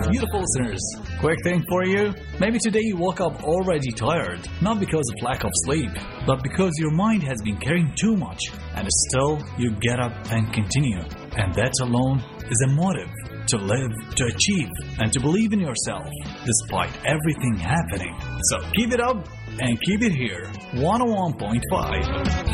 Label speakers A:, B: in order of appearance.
A: Beautiful listeners, quick thing for you. Maybe today you woke up already tired, not because of lack of sleep, but because your mind has been carrying too much, and still you get up and continue. And that alone is a motive to live, to achieve, and to believe in yourself, despite everything happening. So keep it up and keep it here. 101.5.